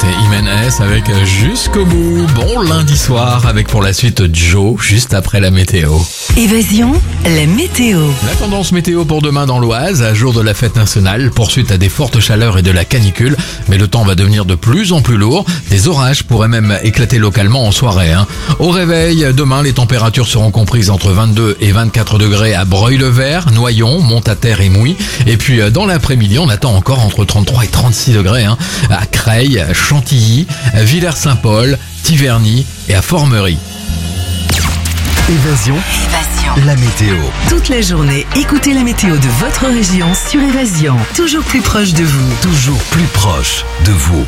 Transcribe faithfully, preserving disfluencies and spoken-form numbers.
Jiménez avec Jusqu'au bout. Bon lundi soir avec pour la suite Joe, juste après la météo. Évasion, la météo. La tendance météo pour demain dans l'Oise, à jour de la fête nationale, poursuite à des fortes chaleurs et de la canicule, mais le temps va devenir de plus en plus lourd. Des orages pourraient même éclater localement en soirée. Hein. Au réveil, demain, les températures seront comprises entre vingt-deux et vingt-quatre degrés à Breuil-le-Vert, Noyon, Montaterre et Mouy. Et puis dans l'après-midi, on attend encore entre trente-trois et trente-six degrés hein, à Creil, Chantilly, Villers-Saint-Paul, Tiverny et à Formerie. Évasion, Évasion. la météo. Toute la journée, écoutez la météo de votre région sur Évasion. Toujours plus proche de vous. Toujours plus proche de vous.